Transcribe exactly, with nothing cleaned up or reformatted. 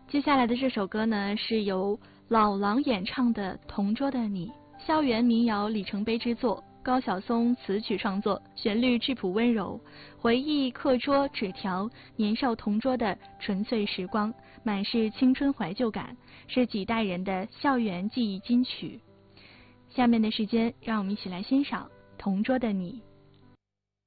接下来的这首歌呢，是由老狼演唱的《同桌的你》，校园民谣里程碑之作，高晓松词曲创作，旋律质朴温柔，回忆课桌纸条，年少同桌的纯粹时光，满是青春怀旧感，是几代人的校园记忆金曲。下面的时间，让我们一起来欣赏《同桌的你》。